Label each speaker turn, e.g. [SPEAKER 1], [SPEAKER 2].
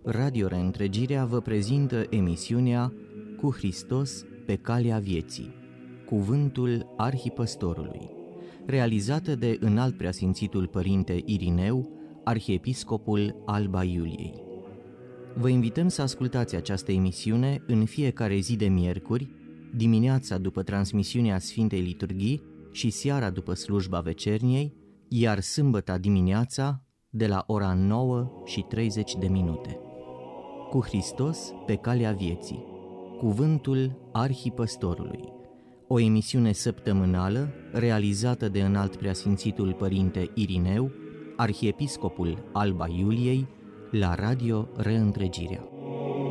[SPEAKER 1] Radio Reîntregirea vă prezintă emisiunea Cu Hristos pe calea vieții, Cuvântul Arhipăstorului, realizată de Înalt Preasfințitul Părinte Irineu, Arhiepiscopul Alba Iuliei. Vă invităm să ascultați această emisiune în fiecare zi de miercuri, dimineața după transmisiunea Sfintei Liturghii și seara după slujba vecerniei, iar sâmbăta dimineața de la ora 9:30. Cu Hristos pe calea vieții, Cuvântul Arhipăstorului, o emisiune săptămânală realizată de Înalt Preasfințitul Părinte Irineu, Arhiepiscopul Alba Iuliei, la Radio Reîntregirea.